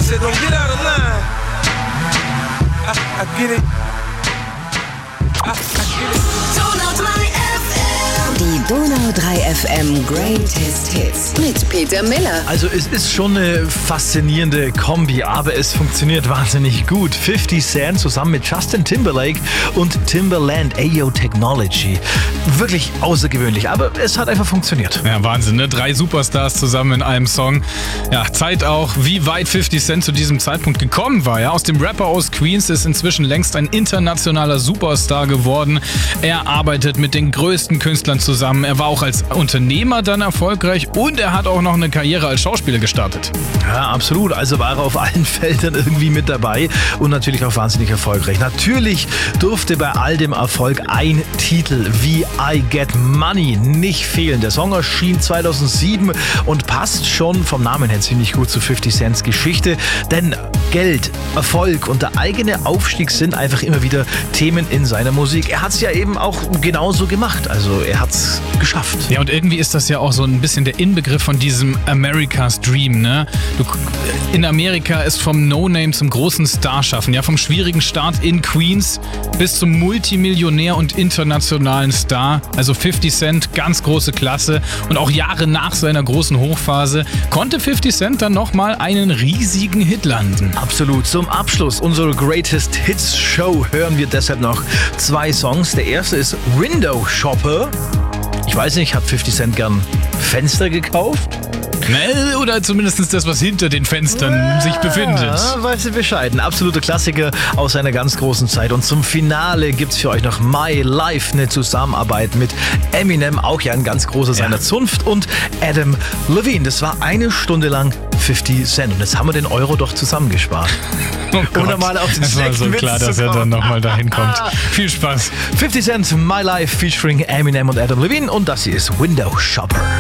said, don't get out of line. I get it. I get it. Donau 3 FM. Die Donau 3 FM Greatest Hits mit Peter Miller. Also es ist schon eine faszinierende Kombi, aber es funktioniert wahnsinnig gut. 50 Cent zusammen mit Justin Timberlake und Timbaland Ayo Technology. Wirklich außergewöhnlich, aber es hat einfach funktioniert. Ja, Wahnsinn, ne? 3 Superstars zusammen in einem Song. Ja, zeigt auch, wie weit 50 Cent zu diesem Zeitpunkt gekommen war. Ja, aus dem Rapper aus Queens ist inzwischen längst ein internationaler Superstar geworden. Er arbeitet mit den größten Künstlern zusammen. Er war auch als Unternehmer dann erfolgreich und er hat auch noch eine Karriere als Schauspieler gestartet. Ja, absolut. Also war er auf allen Feldern irgendwie mit dabei und natürlich auch wahnsinnig erfolgreich. Natürlich durfte bei all dem Erfolg ein Titel wie I Get Money nicht fehlen. Der Song erschien 2007 und passt schon vom Namen her ziemlich gut zu 50 Cents Geschichte, denn Geld, Erfolg und der eigene Aufstieg sind einfach immer wieder Themen in seiner Musik. Er hat es ja eben auch genauso gemacht, also er hat es geschafft. Ja, und irgendwie ist das ja auch so ein bisschen der Inbegriff von diesem America's Dream, ne? In Amerika ist vom No-Name zum großen Star schaffen, ja, vom schwierigen Start in Queens bis zum Multimillionär und internationalen Star. Also 50 Cent, ganz große Klasse. Und auch Jahre nach seiner großen Hochphase konnte 50 Cent dann nochmal einen riesigen Hit landen. Absolut. Zum Abschluss unserer Greatest Hits Show hören wir deshalb noch 2 Songs. Der erste ist Window Shopper. Ich weiß nicht, hat 50 Cent gern Fenster gekauft? Ne, oder zumindest das, was hinter den Fenstern sich befindet. Ja, weiß ich Bescheid. Ein absoluter Klassiker aus einer ganz großen Zeit. Und zum Finale gibt's für euch noch My Life, eine Zusammenarbeit mit Eminem, auch ja ein ganz großer seiner Zunft, und Adam Levine. Das war 1 Stunde lang 50 Cent. Und jetzt haben wir den Euro doch zusammengespart. Oh Gott, oder mal auf den das war so schlechten klar, Witz dass er dann nochmal dahin kommt. Viel Spaß. 50 Cent, My Life featuring Eminem und Adam Levine. Und das hier ist Window Shopper.